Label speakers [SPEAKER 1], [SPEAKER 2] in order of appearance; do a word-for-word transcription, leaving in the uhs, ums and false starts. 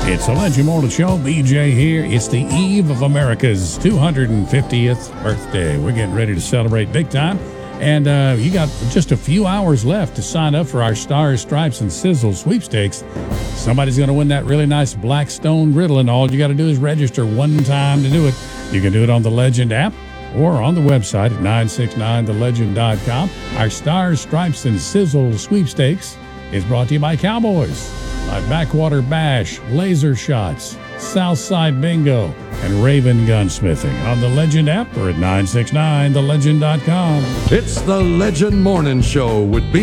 [SPEAKER 1] It's the Legend Mortal Show. B J here. It's the eve of America's two hundred fiftieth birthday. We're getting ready to celebrate big time. And uh, you got just a few hours left to sign up for our Stars, Stripes, and Sizzle sweepstakes. Somebody's going to win that really nice Blackstone griddle, and all you got to do is register one time to do it. You can do it on the Legend app or on the website at nine six nine the legend dot com. Our Stars, Stripes, and Sizzle sweepstakes is brought to you by Cowboys, by Backwater Bash, Laser Shots, Southside Bingo, and Raven Gunsmithing on the Legend app or at nine six nine the legend dot com.
[SPEAKER 2] It's the Legend Morning Show with B